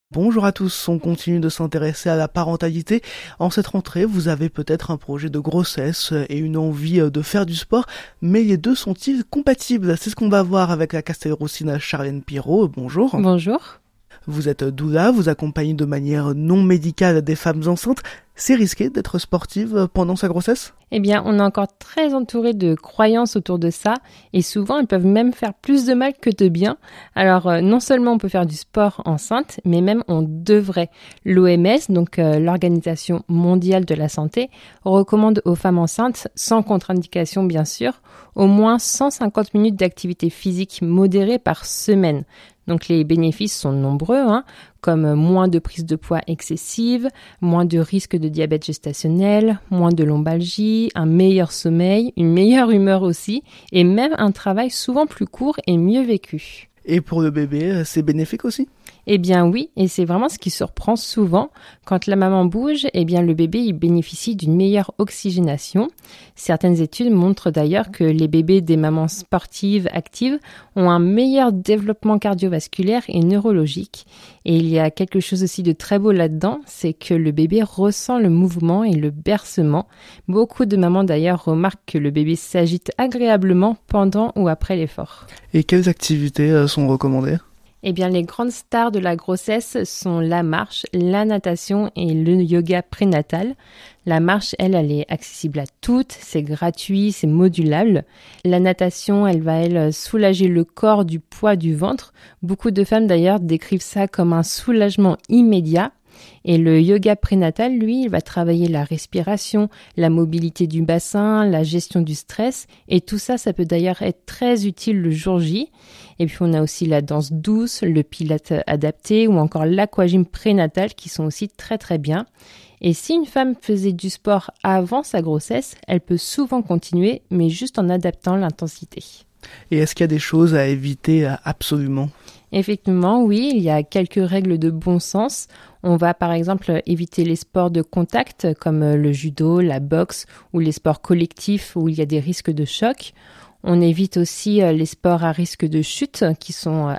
Bonjour à tous, on continue de s'intéresser à la parentalité. En cette rentrée, vous avez peut-être un projet de grossesse et une envie de faire du sport, mais les deux sont-ils compatibles? C'est ce qu'on va voir avec la Castelroussina Charlène Pirot. Bonjour. Bonjour. Vous êtes doula, vous accompagnez de manière non médicale des femmes enceintes. C'est risqué d'être sportive pendant sa grossesse? Eh bien, on est encore très entouré de croyances autour de ça et souvent elles peuvent même faire plus de mal que de bien. Alors, non seulement on peut faire du sport enceinte, mais même on devrait. L'OMS, donc l'Organisation mondiale de la santé, recommande aux femmes enceintes, sans contre-indication bien sûr, au moins 150 minutes d'activité physique modérée par semaine. Donc les bénéfices sont nombreux, comme moins de prise de poids excessive, moins de risque de diabète gestationnel, moins de lombalgie, un meilleur sommeil, une meilleure humeur aussi, et même un travail souvent plus court et mieux vécu. Et pour le bébé, c'est bénéfique aussi? Eh bien oui, et c'est vraiment ce qui surprend souvent. Quand la maman bouge, eh bien le bébé il bénéficie d'une meilleure oxygénation. Certaines études montrent d'ailleurs que les bébés des mamans sportives actives ont un meilleur développement cardiovasculaire et neurologique. Et il y a quelque chose aussi de très beau là-dedans, c'est que le bébé ressent le mouvement et le bercement. Beaucoup de mamans d'ailleurs remarquent que le bébé s'agite agréablement pendant ou après l'effort. Et quelles activités sont recommandées? Eh bien, les grandes stars de la grossesse sont la marche, la natation et le yoga prénatal. La marche, elle est accessible à toutes, c'est gratuit, c'est modulable. La natation, elle va soulager le corps du poids du ventre. Beaucoup de femmes d'ailleurs décrivent ça comme un soulagement immédiat. Et le yoga prénatal, lui, il va travailler la respiration, la mobilité du bassin, la gestion du stress. Et tout ça, ça peut d'ailleurs être très utile le jour J. Et puis, on a aussi la danse douce, le pilate adapté ou encore l'aquagym prénatal qui sont aussi très très bien. Et si une femme faisait du sport avant sa grossesse, elle peut souvent continuer, mais juste en adaptant l'intensité. Et est-ce qu'il y a des choses à éviter absolument? Effectivement, oui, il y a quelques règles de bon sens. On va par exemple éviter les sports de contact comme le judo, la boxe ou les sports collectifs où il y a des risques de choc. On évite aussi les sports à risque de chute qui sont